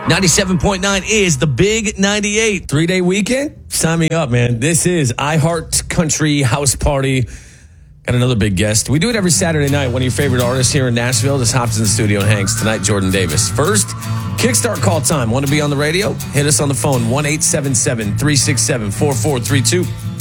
97.9 is the Big 98. 3-day weekend? Sign me up, man. This is iHeart Country House Party. Got another big guest. We do it every Saturday night. One of your favorite artists here in Nashville just hops in the studio and hangs. Tonight, Jordan Davis. First, Kickstart call time. Want to be on the radio? Hit us on the phone, 1-877-367-4432.